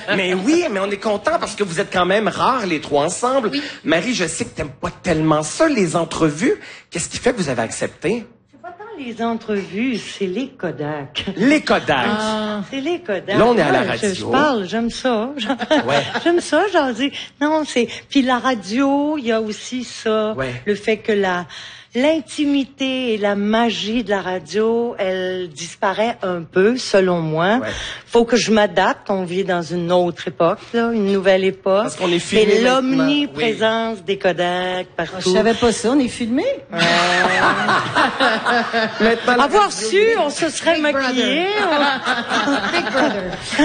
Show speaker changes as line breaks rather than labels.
Mais oui, mais on est content parce que vous êtes quand même rares, les trois ensemble.
Oui.
Marie, je sais que t'aimes pas tellement ça, les entrevues. Qu'est-ce qui fait que vous avez accepté?
C'est pas tant les entrevues, c'est les Kodak.
Les Kodak.
C'est les Kodak.
Là, on est à la
Ouais,
radio.
Je parle, j'aime ça.
Ouais.
J'aime ça, j'en dis. Non, c'est... Puis la radio, il y a aussi ça.
Ouais.
Le fait que l'intimité et la magie de la radio, elle disparaît un peu, selon moi.
Ouais.
Faut que je m'adapte. On vit dans une autre époque, là, une nouvelle époque.
Parce qu'on est filmé
Et
maintenant.
l'omniprésence des Kodak partout.
Je savais pas ça, on est filmé.
Maintenant, la
Avoir
radio-
su, on se serait maquillé.
Big Brother.